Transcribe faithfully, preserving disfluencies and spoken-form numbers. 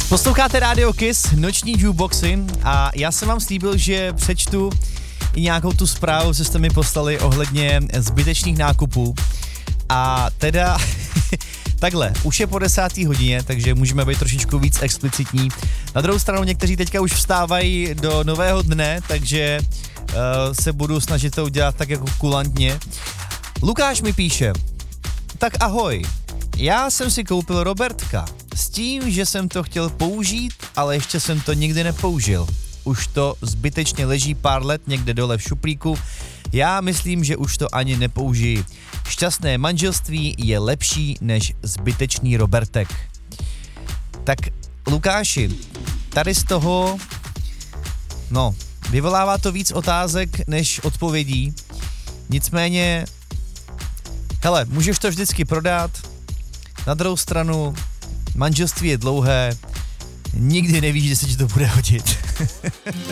Posloucháte Radio Kiss, noční jukeboxy a já jsem vám slíbil, že přečtu i nějakou tu zprávu, co jste mi poslali ohledně zbytečných nákupů. A teda takhle, už je po desáté hodině, takže můžeme být trošičku víc explicitní. Na druhou stranu někteří teďka už vstávají do nového dne, takže uh, se budu snažit to udělat tak jako kulantně. Lukáš mi píše, tak ahoj, já jsem si koupil Robertka s tím, že jsem to chtěl použít, ale ještě jsem to nikdy nepoužil. Už to zbytečně leží pár let někde dole v šuplíku. Já myslím, že už to ani nepoužiji. Šťastné manželství je lepší než zbytečný Robertek. Tak Lukáši, tady z toho, no, vyvolává to víc otázek než odpovědí. Nicméně, hele, můžeš to vždycky prodat. Na druhou stranu, manželství je dlouhé, nikdy nevíš, že se ti to bude hodit.